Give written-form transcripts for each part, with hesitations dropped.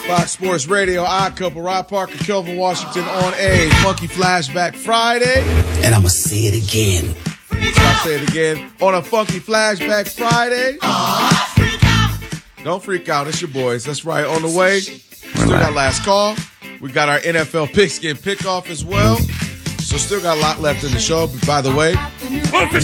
Fox Sports Radio, Odd Couple, Rob Parker, Kelvin Washington on a Funky Flashback Friday. And I'm going to say it again. I'll say it again. On a Funky Flashback Friday. Don't freak out. It's your boys. That's right. On the way. Still got last call. We got our NFL Pigskin Pickoff as well. So still got a lot left in the show. But by the way, you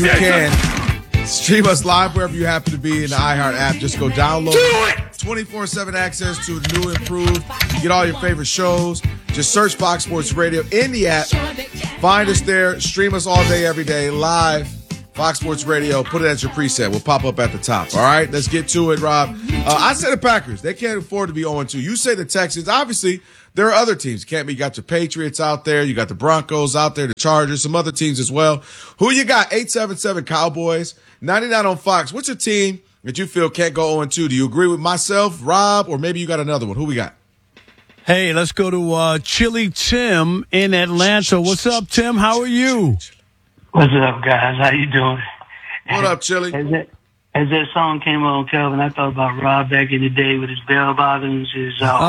can stream us live wherever you happen to be in the iHeart app. Just go download it. 24/7 access to the new improved. You get all your favorite shows. Just search Fox Sports Radio in the app. Find us there. Stream us all day, every day, live. Fox Sports Radio. Put it as your preset. We'll pop up at the top. All right? Let's get to it, Rob. I say the Packers. They can't afford to be 0-2. You say the Texans. Obviously, there are other teams. You got your Patriots out there. You got the Broncos out there, the Chargers, some other teams as well. Who you got? 877 Cowboys. 99 on Fox. What's your team that you feel can't go 0-2? Do you agree with myself, Rob, or maybe you got another one? Who we got? Hey, let's go to Chili Tim in Atlanta. What's up, Tim? How are you? What's up, guys? How you doing? What up, Chili? As that song came on, Kelvin, I thought about Rob back in the day with his bell bottoms, his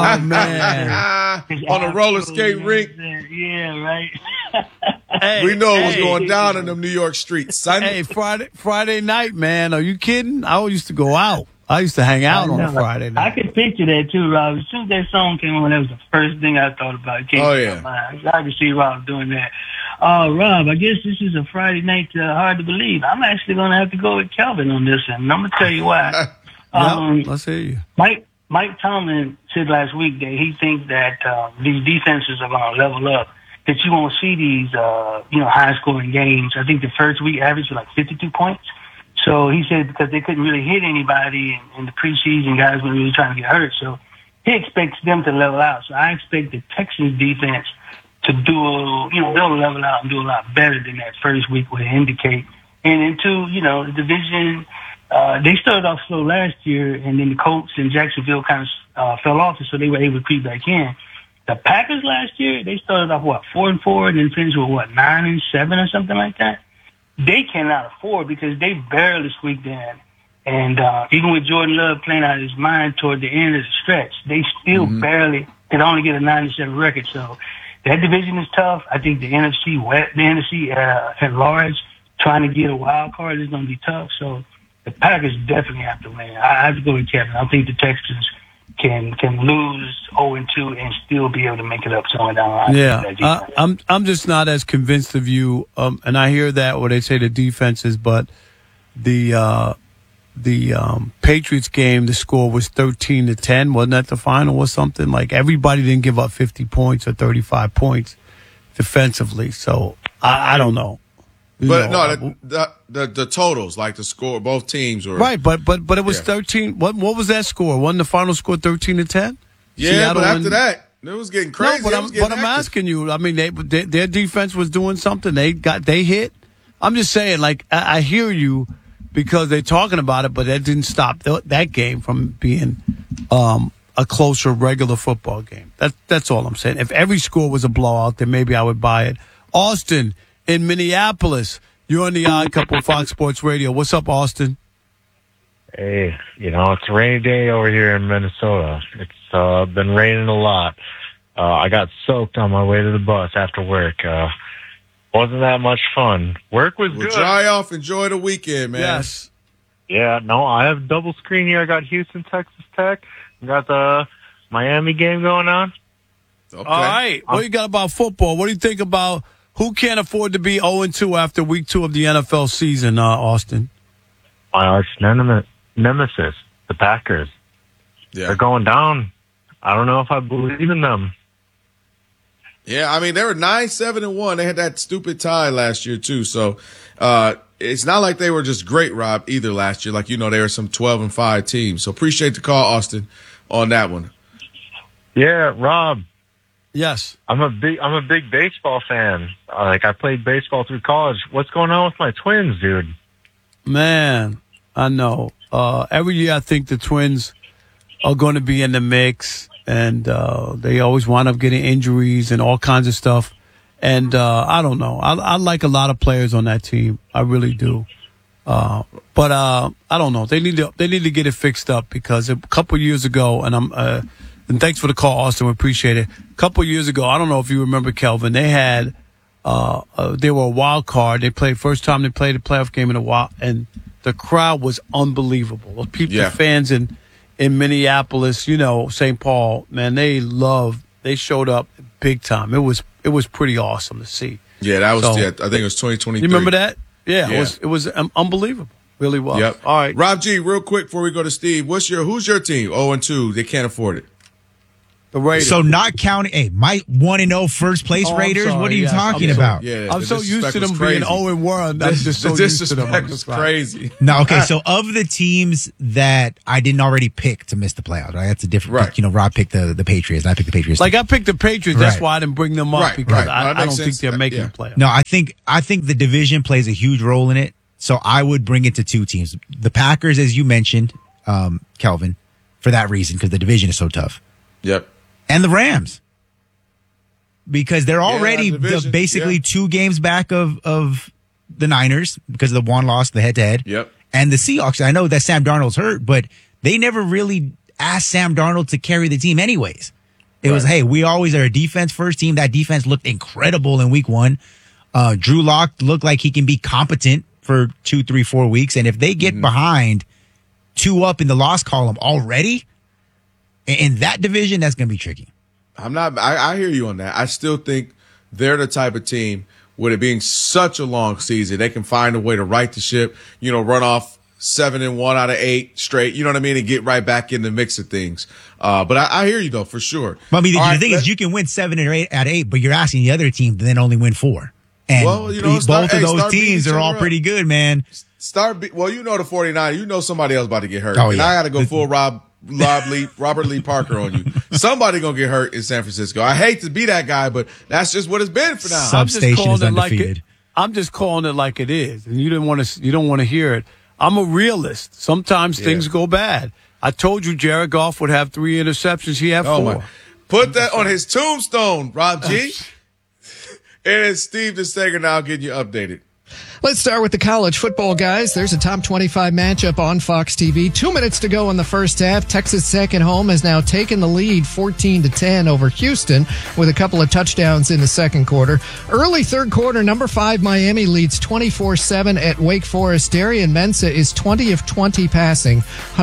man, on a roller skate rink. Yeah, right. Hey, we know it was going down in them New York streets, son. Hey, Friday night, man. Are you kidding? I used to go out. I used to hang out on a Friday night. I could picture that too, Rob. As soon as that song came on, that was the first thing I thought about. It came to my mind. I could see Rob doing that. Rob, I guess this is a Friday night hard to believe. I'm actually going to have to go with Kelvin on this one, and I'm going to tell you why. Let's hear you. Mike Tomlin said last week that he thinks that these defenses are going to level up, that you won't see these high-scoring games. I think the first week average was like 52 points. So he said because they couldn't really hit anybody in the preseason, guys were really trying to get hurt. So he expects them to level out. So I expect the Texans defense to they'll level out and do a lot better than that first week would indicate. And then two, the division, they started off slow last year, and then the Colts and Jacksonville kind of fell off, and so they were able to creep back in. The Packers last year, they started off 4-4, and then finished with 9-7 or something like that. They cannot afford because they barely squeaked in. And even with Jordan Love playing out of his mind toward the end of the stretch, they still barely could only get a 9-7 record. So that division is tough. I think the NFC at large, trying to get a wild card is going to be tough. So the Packers definitely have to win. I have to go with Kevin. I think the Texans can lose 0-2 and still be able to make it up somewhere down the line. Yeah, I'm just not as convinced of you. And I hear that where they say the defenses, but the Patriots game, the score was 13-10. Wasn't that the final or something? Like everybody didn't give up 50 points or 35 points defensively. So I don't know. The totals, like the score, both teams were right. But it was 13. What was that score? Wasn't the final score 13-10? Yeah, Seattle but after that, it was getting crazy. No, but I'm asking you. I mean, their defense was doing something. They hit. I'm just saying, like I hear you because they're talking about it, but that didn't stop that game from being a closer regular football game. That's all I'm saying. If every score was a blowout, then maybe I would buy it. Austin in Minneapolis, you're on the Odd Couple Fox Sports Radio. What's up, Austin? Hey, it's a rainy day over here in Minnesota. It's been raining a lot. I got soaked on my way to the bus after work. Wasn't that much fun. Work was good. Dry off, enjoy the weekend, man. Yes. Yeah, no, I have double screen here. I got Houston, Texas Tech. I got the Miami game going on. Okay. All right. What do you got about football? What do you think about who can't afford to be 0-2 after week 2 of the NFL season, Austin? My arch nemesis, the Packers. Yeah. They're going down. I don't know if I believe in them. Yeah, I mean, they were 9-7-1. They had that stupid tie last year, too. So it's not like they were just great, Rob, either last year. Like, they were some 12-5 teams. So appreciate the call, Austin, on that one. Yeah, Rob. Yes. I'm a big baseball fan. I played baseball through college. What's going on with my Twins, dude? Man, I know. Every year I think the Twins are going to be in the mix, and they always wind up getting injuries and all kinds of stuff. And I don't know. I like a lot of players on that team. I really do. But I don't know. They need to get it fixed up because a couple years ago, and And thanks for the call, Austin. We appreciate it. A couple years ago, I don't know if you remember, Kelvin, they had they were a wild card. They played first time they played a playoff game in a while, and the crowd was unbelievable. Those people, the fans in Minneapolis, St. Paul, man, they showed up big time. It was pretty awesome to see. Yeah, that was. I think it was 2023. You remember that? Yeah. It was unbelievable. Really was. Yep. All right, Rob G. Real quick before we go to Steve, who's your team? 0-2. They can't afford it. The Raiders. So not counting, my 1-0 first place Raiders. Sorry, what are you talking about? Yeah, I'm so used to them being 0-1. I'm just so used to them. The disrespect was crazy. No, okay. So of the teams that I didn't already pick to miss the playoffs, right? That's a different. Right. Rob picked the Patriots, and I picked the Patriots. Like I picked the Patriots. That's Right. why I didn't bring them up because I don't think they're making the playoffs. No, I think the division plays a huge role in it. So I would bring it to two teams: the Packers, as you mentioned, Kelvin, for that reason, because the division is so tough. Yep. And the Rams, because they're already basically 2 games back of the Niners because of the one loss, the head-to-head. Yep. And the Seahawks, I know that Sam Darnold's hurt, but they never really asked Sam Darnold to carry the team anyways. It was, hey, we always are a defense-first team. That defense looked incredible in week 1. Drew Lock looked like he can be competent for 2, 3, 4 weeks. And if they get behind 2 up in the loss column already, in that division, that's going to be tricky. I hear you on that. I still think they're the type of team, with it being such a long season, they can find a way to right the ship, run off 7-1 out of 8 straight, you know what I mean, and get right back in the mix of things. But I hear you, though, for sure. But the thing is, you can win 7 or 8 out of 8, but you're asking the other team to then only win 4. And both of those teams are all pretty good, man. The 49ers, somebody else about to get hurt. Oh, and yeah. I got to go full Robert Lee Parker on you. Somebody gonna get hurt in San Francisco. I hate to be that guy, but that's just what it's been for now. Substation is undefeated. I'm just calling it like it is, and you don't want to hear it. I'm a realist. Sometimes things go bad. I told you Jared Goff would have 3 interceptions. He had 4. Put that on his tombstone, Rob G. It is Steve DeSager now getting you updated. Let's start with the college football, guys. There's a top 25 matchup on Fox TV. 2 minutes to go in the first half. Texas Tech at home has now taken the lead 14-10 over Houston with a couple of touchdowns in the second quarter. Early third quarter, number 5 Miami leads 24-7 at Wake Forest. Darian Mensah is 20 of 20 passing,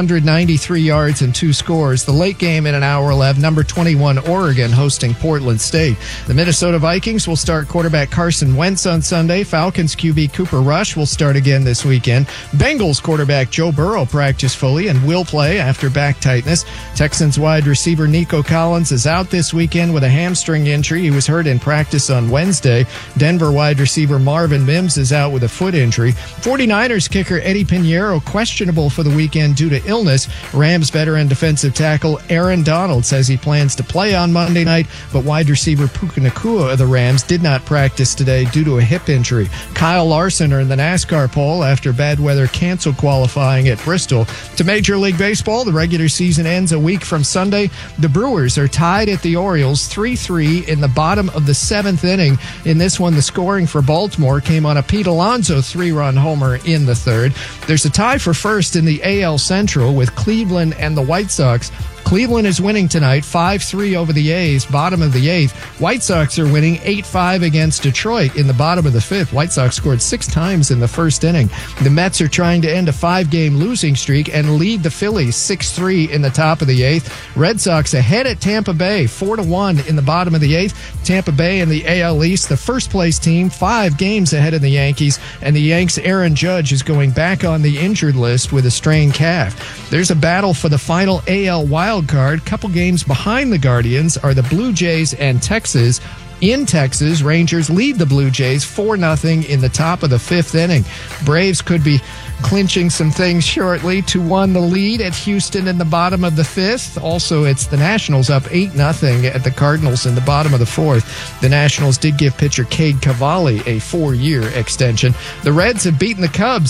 193 yards and 2 scores. The late game in an hour 11, number 21 Oregon hosting Portland State. The Minnesota Vikings will start quarterback Carson Wentz on Sunday. Falcons QB Cooper Rush will start again this weekend. Bengals quarterback Joe Burrow practiced fully and will play after back tightness. Texans wide receiver Nico Collins is out this weekend with a hamstring injury. He was hurt in practice on Wednesday. Denver wide receiver Marvin Mims is out with a foot injury. 49ers kicker Eddie Pinheiro questionable for the weekend due to illness. Rams veteran defensive tackle Aaron Donald says he plans to play on Monday night, but wide receiver Puka Nacua of the Rams did not practice today due to a hip injury. Kyle Larson are in the NASCAR pole after bad weather canceled qualifying at Bristol. To Major League Baseball, the regular season ends a week from Sunday. The Brewers are tied at the Orioles 3-3 in the bottom of the 7th inning. In this one, the scoring for Baltimore came on a Pete Alonso 3-run homer in the 3rd. There's a tie for first in the AL Central with Cleveland and the White Sox. Cleveland is winning tonight 5-3 over the A's, bottom of the 8th. White Sox are winning 8-5 against Detroit in the bottom of the 5th. White Sox scored 6 times in the first inning. The Mets are trying to end a 5-game losing streak and lead the Phillies 6-3 in the top of the 8th. Red Sox ahead at Tampa Bay 4-1 in the bottom of the 8th. Tampa Bay in the AL East, the first place team, 5 games ahead of the Yankees, and the Yanks' Aaron Judge is going back on the injured list with a strained calf. There's a battle for the final AL wild card. Couple games behind the Guardians are the Blue Jays and Texas. In Texas, Rangers lead the Blue Jays 4-0 in the top of the 5th inning. Braves could be clinching some things shortly. 2-1 the lead at Houston in the bottom of the 5th. Also, it's the Nationals up 8-0 at the Cardinals in the bottom of the 4th. The Nationals did give pitcher Cade Cavalli a 4-year extension. The Reds have beaten the Cubs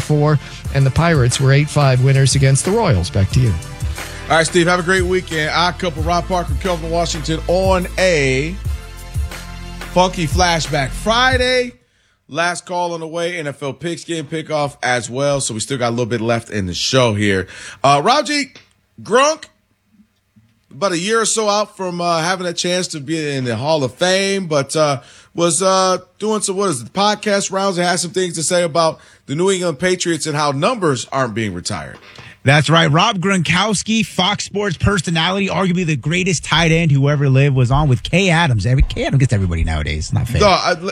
6-4, and the Pirates were 8-5 winners against the Royals. Back to you. All right, Steve, have a great weekend. Our couple, Rob Parker, Kelvin Washington, on a Funky Flashback Friday. Last call on the way, NFL Pigskin Pickoff as well. So we still got a little bit left in the show here. Rob G, Gronk, about a year or so out from having a chance to be in the Hall of Fame, but was doing some podcast rounds and had some things to say about the New England Patriots and how numbers aren't being retired. That's right. Rob Gronkowski, Fox Sports personality, arguably the greatest tight end who ever lived, was on with Kay Adams. Kay Adams gets everybody nowadays. It's not fair. No,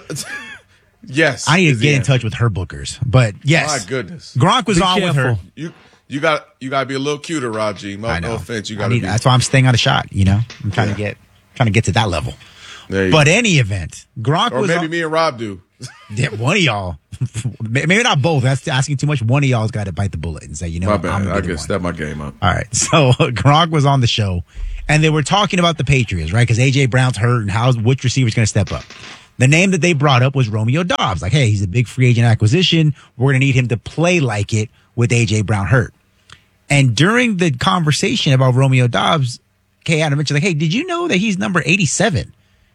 yes. I need to get in touch with her bookers. But yes. My goodness. Gronk was on with her. You got to be a little cuter, Raji. No offense. That's why I'm staying on a shot, I'm trying to get to that level. But any event, Gronk or was maybe me and Rob do. Yeah, one of y'all. Maybe not both. That's asking too much. One of y'all's got to bite the bullet and say, my bad. I can step my game up. All right. So Gronk was on the show, and they were talking about the Patriots, right? Because A.J. Brown's hurt, and which receiver's going to step up. The name that they brought up was Romeo Doubs. Like, hey, he's a big free agent acquisition. We're going to need him to play like it with A.J. Brown hurt. And during the conversation about Romeo Doubs, Kay Adams mentioned, like, hey, did you know that he's number 87?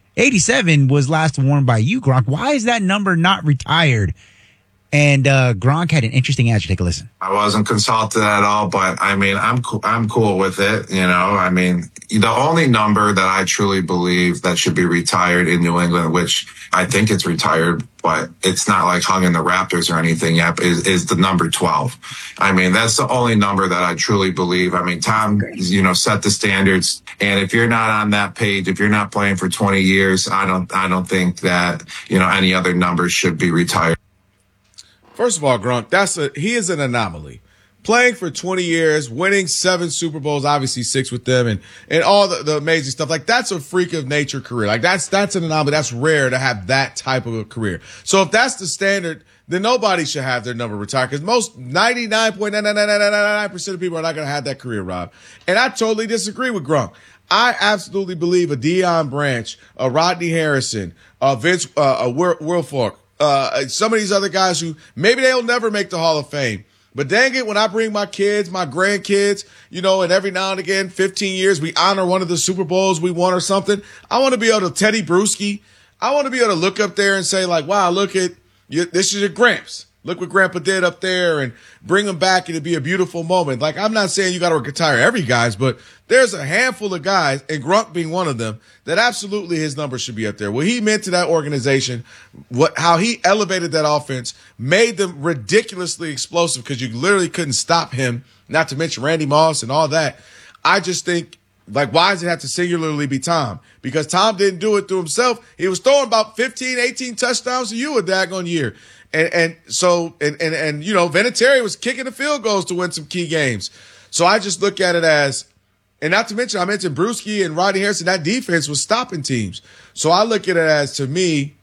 87 was last worn by you, Gronk. Why is that number not retired? And Gronk had an interesting answer. Take a listen. I wasn't consulted at all, but I mean, I'm cool with it. I mean, the only number that I truly believe that should be retired in New England, which I think it's retired, but it's not like hung in the Raptors or anything yet, is the number 12. I mean, that's the only number that I truly believe. I mean, Tom, set the standards. And if you're not on that page, if you're not playing for 20 years, I don't think that, any other numbers should be retired. First of all, Gronk, he is an anomaly. Playing for 20 years, winning 7 Super Bowls, obviously 6 with them, and all the amazing stuff. Like, that's a freak of nature career. Like, that's an anomaly. That's rare to have that type of a career. So if that's the standard, then nobody should have their number retired, because most 99.99999% of people are not going to have that career, Rob. And I totally disagree with Gronk. I absolutely believe a Deion Branch, a Rodney Harrison, a Vince, a Wilfork, some of these other guys who maybe they'll never make the Hall of Fame. But dang it, when I bring my kids, my grandkids, and every now and again, 15 years, we honor one of the Super Bowls we won or something. I want to be able to Teddy Bruschi. I want to be able to look up there and say, like, wow, look at you. This is your Gramps. Look what Grandpa did up there, and bring them back, and it'd be a beautiful moment. Like, I'm not saying you got to retire every guys, but there's a handful of guys, and Gronk being one of them, that absolutely his number should be up there. What he meant to that organization, how he elevated that offense, made them ridiculously explosive because you literally couldn't stop him, not to mention Randy Moss and all that. I just think, like, why does it have to singularly be Tom? Because Tom didn't do it to himself. He was throwing about 15, 18 touchdowns to you a daggone year. And so Vinatieri was kicking the field goals to win some key games. So I just look at it as, and not to mention, I mentioned Bruschi and Rodney Harrison, that defense was stopping teams. So I look at it as, to me,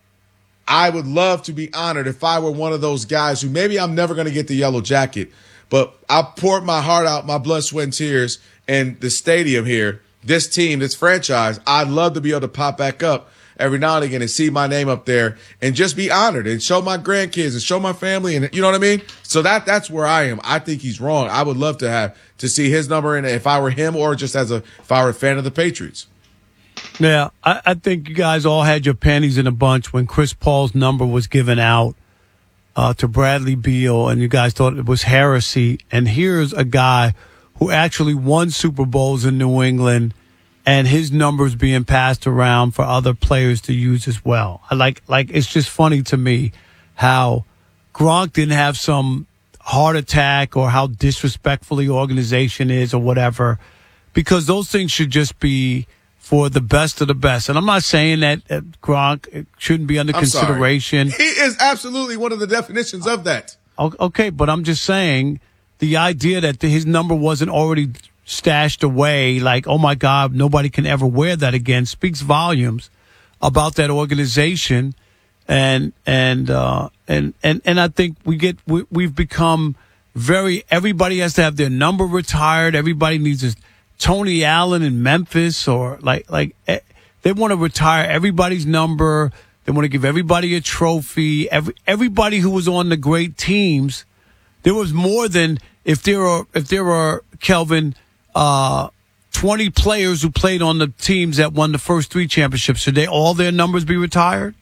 I would love to be honored if I were one of those guys who maybe I'm never going to get the yellow jacket, but I poured my heart out, my blood, sweat, and tears, and the stadium here, this team, this franchise, I'd love to be able to pop back up every now and again and see my name up there and just be honored and show my grandkids and show my family, and you know what I mean? So that's where I am. I think he's wrong. I would love to see his number in it if I were him, or just if I were a fan of the Patriots. Yeah, I think you guys all had your panties in a bunch when Chris Paul's number was given out to Bradley Beal, and you guys thought it was heresy. And here's a guy who actually won Super Bowls in New England, and his numbers being passed around for other players to use as well. It's just funny to me how Gronk didn't have some heart attack or how disrespectful the organization is or whatever, because those things should just be for the best of the best. And I'm not saying that Gronk shouldn't be under consideration. Sorry. He is absolutely one of the definitions of that. Okay, but I'm just saying the idea that his number wasn't already stashed away, like, oh my God, nobody can ever wear that again, speaks volumes about that organization. And I think we've become everybody has to have their number retired. Everybody needs a Tony Allen in Memphis, or they want to retire everybody's number. They want to give everybody a trophy. Everybody who was on the great teams, there was more than, if there are Kelvin, 20 players who played on the teams that won the first 3 championships. Should all their numbers be retired?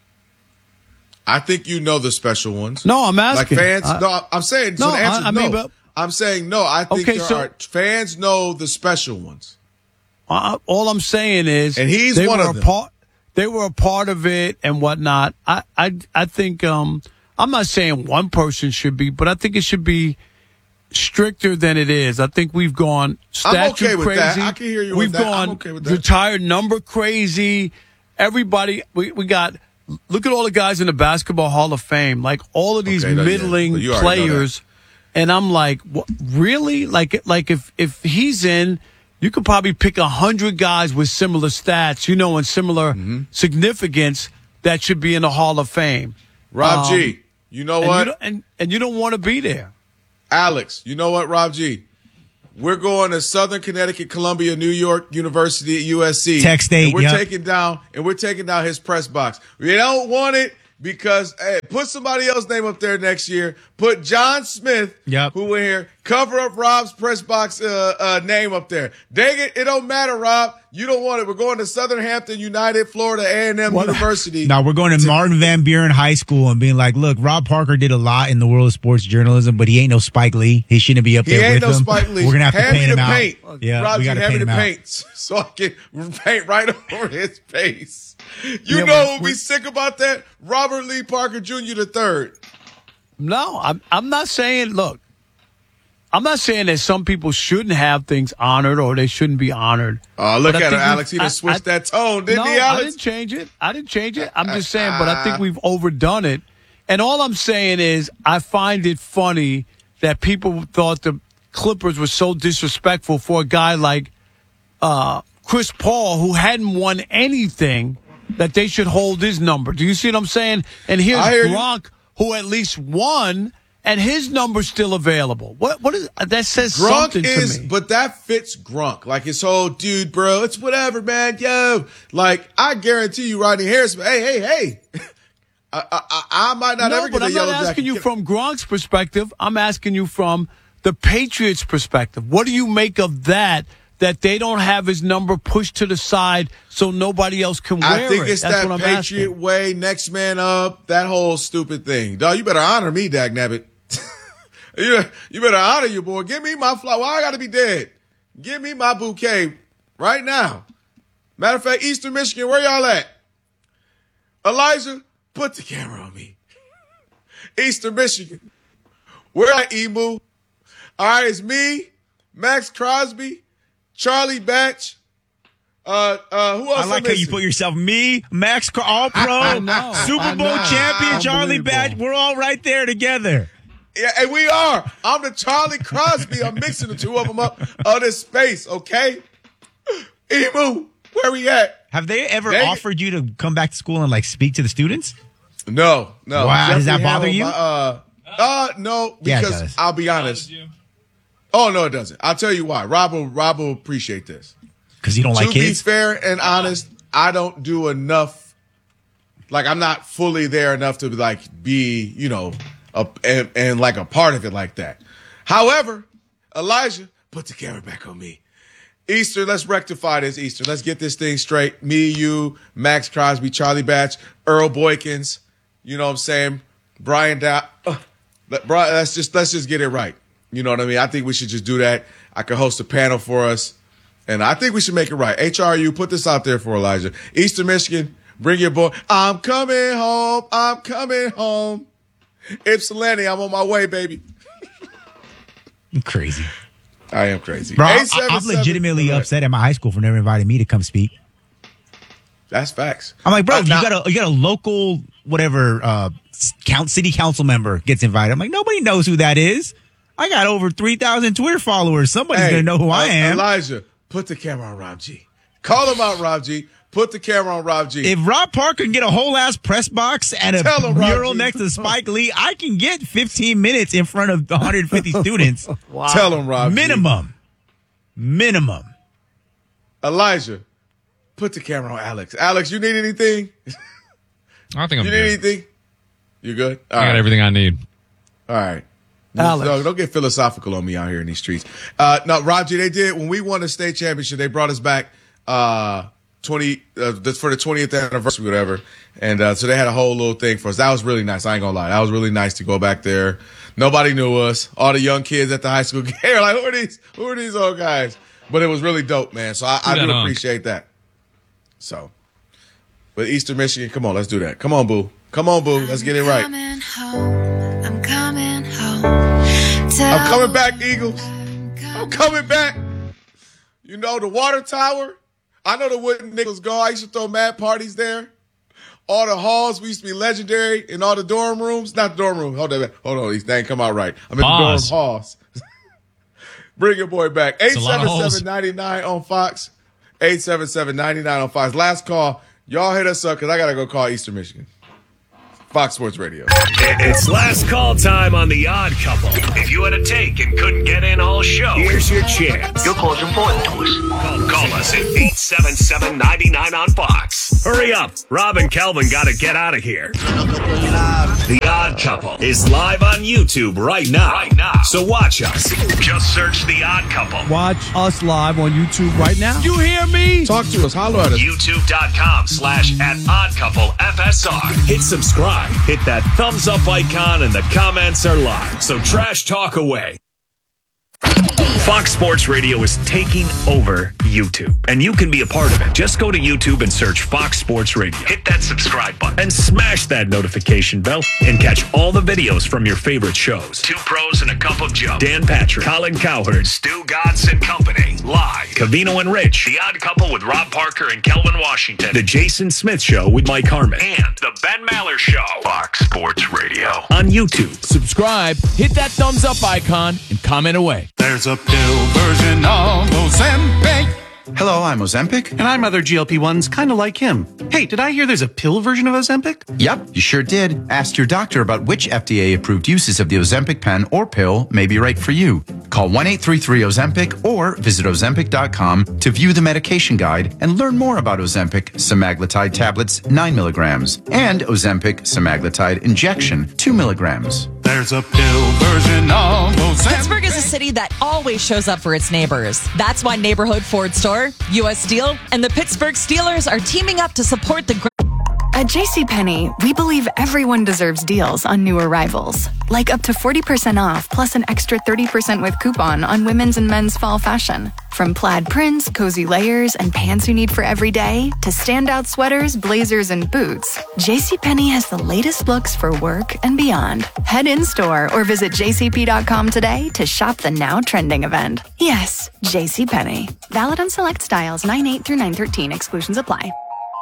I think the special ones. No, I'm asking. Like fans, I'm saying, no, so the answer is no. But, I'm saying no. I think fans know the special ones. All I'm saying is, And he's they one were of them. They were a part of it and whatnot. I think I'm not saying one person should be, but I think it should be stricter than it is. I think we've gone statue I'm okay with crazy. that. I can hear you We've with that. gone I'm okay with that. retired number crazy. Everybody, we got. Look at all the guys in the Basketball Hall of Fame, like all of these Okay, no, yeah. middling Well, you already know players. And I'm like, what, really? Like if he's in, you could probably pick 100 guys with similar stats, and similar significance that should be in the Hall of Fame. Rob G, you know what? And you don't want to be there. Alex, you know what, Rob G? We're going to Southern Connecticut, Columbia, New York University at USC. Tech State, And we're yep. taking down his press box. We don't want it because, hey, put somebody else's name up there next year. Put John Smith, Yep. who in here, cover up Rob's press box name up there. Dang it, it don't matter, Rob. You don't want it. We're going to Southern Hampton United, Florida A&M University. No, we're going to Martin Van Buren High School and being like, look, Rob Parker did a lot in the world of sports journalism, but he ain't no Spike Lee. He shouldn't be up He there ain't with no him. Spike Lee. We're going to have to Hand me paint him the out. paint. Yeah, Rob we G, got to hand me paint the him out. paint so I can paint right over his face. You Yeah, know but who'd be sick about that? Robert Lee Parker Jr. III. No, I'm not saying. Look, I'm not saying that some people shouldn't have things honored or they shouldn't be honored. Oh, look But I at him, think Alex. He done switched that tone, didn't no, he, I Alex? didn't change it. I'm just saying, but I think we've overdone it. And all I'm saying is, I find it funny that people thought the Clippers were so disrespectful for a guy like Chris Paul, who hadn't won anything, that they should hold his number. Do you see what I'm saying? And here's I hear you. Gronk, who at least won, and his number's still available. What is that? Says something Grunk to me. but that fits Grunk. Like his whole dude, bro. It's whatever, man. Yo, like I guarantee you, Rodney Harrison. Hey. I might not ever get but a I'm yellow not asking jacket. you from Gronk's perspective. I'm asking you from the Patriots' perspective. What do you make of that they don't have his number pushed to the side so nobody else can wear it? I think it's That's that what I'm Patriot asking. way, next man up, that whole stupid thing. Dog, you better honor me, dagnabbit. You better honor your boy. Give me my flower. Why I gotta be dead? Give me my bouquet right now. Matter of fact, Eastern Michigan, where y'all at? Elijah, put the camera on me. Eastern Michigan. Where at, Emu? All right, it's me, Max Crosby, Charlie Batch. Who else? I like how you put yourself, me, Max, All-Pro, know, Super I Bowl know. champion, Charlie Unbelievable. Batch. We're all right there together. Yeah, and we are. I'm the Charlie Crosby. I'm mixing the two of them up of this space, okay? Emu, where we at? Have they ever Dang it. offered you to come back to school and like speak to the students? No. Wow, does that Jeffrey bother Hamel, you? No, Yeah, it because does. I'll be honest. Oh, no, it doesn't. I'll tell you why. Rob will appreciate this. Because you don't like To kids? be fair and honest, I don't do enough. Like, I'm not fully there enough to be, and like a part of it like that. However, Elijah, put the camera back on me. Easter, let's rectify this, Easter. Let's get this thing straight. Me, you, Max Crosby, Charlie Batch, Earl Boykins, you know what I'm saying? Brian Dow. Let's just get it right. You know what I mean? I think we should just do that. I could host a panel for us. And I think we should make it right. HRU, put this out there for Elijah. Eastern Michigan, bring your boy. I'm coming home. I'm coming home. Ypsilanti, I'm on my way, baby. I'm crazy. I am crazy. Bro, I'm 877 legitimately Go ahead. upset at my high school for never inviting me to come speak. That's facts. I'm like, bro, you Now- got a local, whatever, city council member gets invited. I'm like, nobody knows who that is. I got over 3,000 Twitter followers. Somebody's going to know who I am. Elijah, put the camera on Rob G. Call him out, Rob G. Put the camera on Rob G. If Rob Parker can get a whole ass press box and a Tell him, Rob mural G. next to Spike Lee, I can get 15 minutes in front of 150 students. Tell him, Rob G. Minimum. Elijah, put the camera on Alex. Alex, you need anything? I think I'm You good. need anything? You good? All I got right. everything I need. All right. Alex. No, don't get philosophical on me out here in these streets. No, Rob G, they did. When we won the state championship, they brought us back for the 20th anniversary, whatever. And so they had a whole little thing for us. That was really nice. I ain't gonna lie. That was really nice to go back there. Nobody knew us. All the young kids at the high school game were like, who are these old guys? But it was really dope, man. So I do on. appreciate that. So, but Eastern Michigan, come on, let's do that. Come on, boo. Come on, boo. Let's get it right. I'm coming home. I'm coming back, Eagles. I'm coming back. You know, the water tower. I know the wooden nickels go. I used to throw mad parties there. All the halls, we used to be legendary in all the dorm rooms. Not the dorm room. Hold on. These things come out right. I'm in the dorm halls. Bring your boy back. 877-99 on Fox. 877-99 on Fox. Last call. Y'all hit us up because I got to go call Eastern Michigan. Fox Sports Radio. It's last call time on The Odd Couple. If you had a take and couldn't get in all show, here's your chance. Your call's important to us. Call us at 877-99 on Fox. Hurry up. Rob and Kelvin got to get out of here. The Odd Couple is live on YouTube right now. So watch us. Just search The Odd Couple. Watch us live on YouTube right now. You hear me? Talk to us. Holler at us. YouTube.com/@OddCoupleFSR. Hit subscribe. Hit that thumbs up icon and the comments are live. So trash talk away. Fox Sports Radio is taking over YouTube, and you can be a part of it. Just go to YouTube and search Fox Sports Radio. Hit that subscribe button and smash that notification bell and catch all the videos from your favorite shows. Two Pros and a Cup of Joe. Dan Patrick, Colin Cowherd, Stu Godson Company. Live. Covino and Rich. The Odd Couple with Rob Parker and Kelvin Washington. The Jason Smith Show with Mike Harmon. And the Ben Maller Show. Fox Sports Radio. On YouTube. Subscribe, hit that thumbs up icon, and comment away. There's a pill version of Ozempic. Hello, I'm Ozempic. And I'm other GLP-1s kind of like him. Hey, did I hear there's a pill version of Ozempic? Yep, you sure did. Ask your doctor about which FDA-approved uses of the Ozempic pen or pill may be right for you. Call 1-833-OZEMPIC or visit Ozempic.com to view the medication guide and learn more about Ozempic semaglutide tablets 9 milligrams and Ozempic semaglutide injection 2 milligrams. There's a pill version of Ozempic. Pittsburgh is a city that always shows up for its neighbors. That's why Neighborhood Ford Store, U.S. Steel, and the Pittsburgh Steelers are teaming up to support the... At JCPenney, we believe everyone deserves deals on new arrivals. Like up to 40% off, plus an extra 30% with coupon on women's and men's fall fashion. From plaid prints, cozy layers, and pants you need for every day, to standout sweaters, blazers, and boots, JCPenney has the latest looks for work and beyond. Head in-store or visit jcp.com today to shop the now trending event. Yes, JCPenney. Valid on select styles 9/8 through 9/13. Exclusions apply.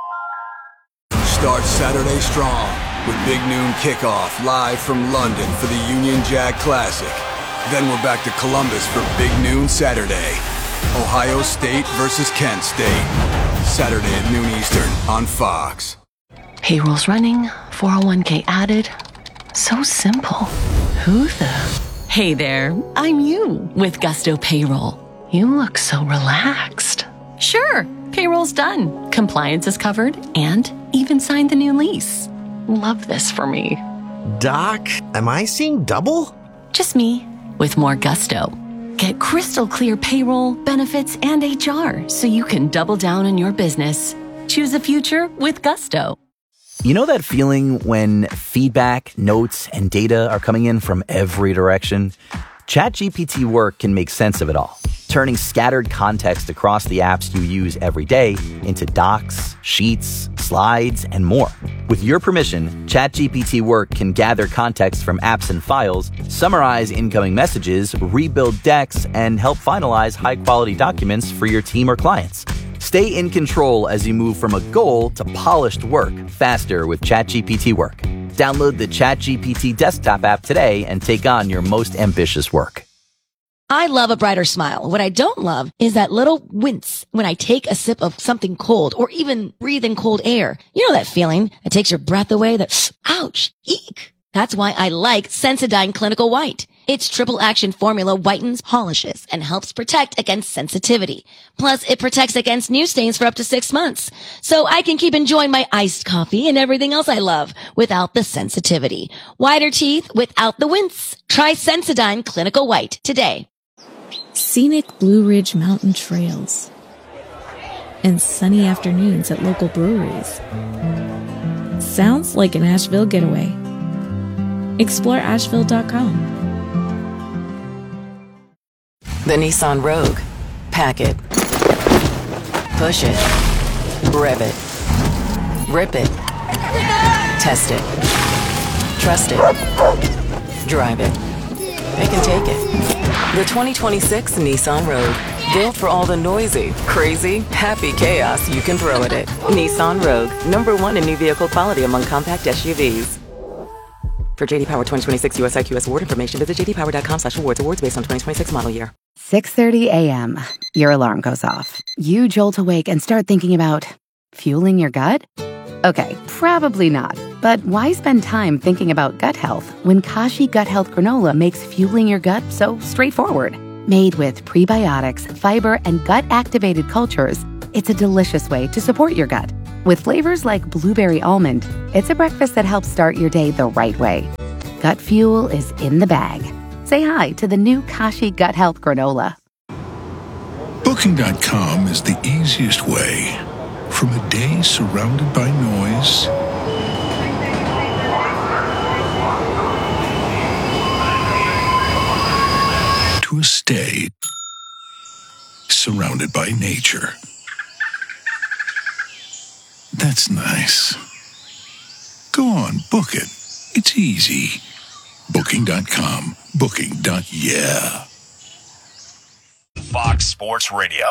Start Saturday strong with Big Noon Kickoff live from London for the Union Jack Classic. Then we're back to Columbus for Big Noon Saturday. Ohio State versus Kent State. Saturday at noon Eastern on Fox. Payroll's running, 401k added. So simple. Who the? Hey there, I'm you with Gusto Payroll. You look so relaxed. Sure, payroll's done. Compliance is covered and even signed the new lease. Love this for me. Doc, am I seeing double? Just me with more gusto. Get crystal clear payroll, benefits, and HR so you can double down on your business. Choose a future with Gusto. You know that feeling when feedback, notes, and data are coming in from every direction? ChatGPT Work can make sense of it all, turning scattered context across the apps you use every day into docs, sheets, slides, and more. With your permission, ChatGPT Work can gather context from apps and files, summarize incoming messages, rebuild decks, and help finalize high-quality documents for your team or clients. Stay in control as you move from a goal to polished work faster with ChatGPT Work. Download the ChatGPT desktop app today and take on your most ambitious work. I love a brighter smile. What I don't love is that little wince when I take a sip of something cold or even breathe in cold air. You know that feeling that takes your breath away, that ouch, eek. That's why I like Sensodyne Clinical White. Its triple action formula whitens, polishes, and helps protect against sensitivity. Plus, it protects against new stains for up to 6 months. So I can keep enjoying my iced coffee and everything else I love without the sensitivity. Whiter teeth without the wince. Try Sensodyne Clinical White today. Scenic Blue Ridge Mountain trails and sunny afternoons at local breweries. Sounds like an Asheville getaway. Explore Asheville.com. The Nissan Rogue. Pack it. Push it. Rev it. Rip it. Test it. Trust it. Drive it. They can take it. The 2026 Nissan Rogue. Built for all the noisy, crazy, happy chaos you can throw at it. Nissan Rogue. #1 in new vehicle quality among compact SUVs. For JD Power 2026 US IQS award information, visit jdpower.com/awards. Awards based on 2026 model year. 6:30 a.m. Your alarm goes off. You jolt awake and start thinking about fueling your gut? Okay, probably not. But why spend time thinking about gut health when Kashi Gut Health Granola makes fueling your gut so straightforward? Made with prebiotics, fiber, and gut-activated cultures, it's a delicious way to support your gut. With flavors like blueberry almond, it's a breakfast that helps start your day the right way. Gut fuel is in the bag. Say hi to the new Kashi Gut Health Granola. Booking.com is the easiest way. From a day surrounded by noise to a stay surrounded by nature. That's nice. Go on, book it. It's easy. Booking.com. Booking.yeah. Fox Sports Radio.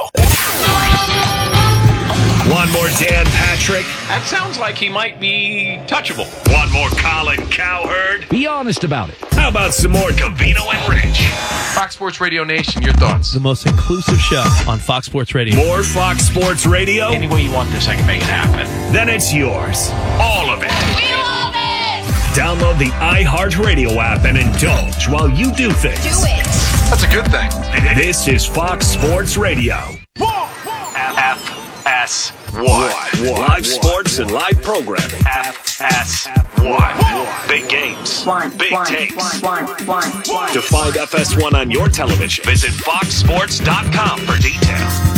One more Dan Patrick. That sounds like he might be touchable. One more Colin Cowherd. Be honest about it. How about some more Covino and Rich? Fox Sports Radio Nation, your thoughts? The most inclusive show on Fox Sports Radio. More Fox Sports Radio? Any way you want this, I can make it happen. Then it's yours. All of it. We love it! Download the iHeartRadio app and indulge while you do things. Do it! That's a good thing. This is Fox Sports Radio. FS1. Live sports and live programming. FS1. Big games. Big takes. To find FS1 on your television, visit foxsports.com for details.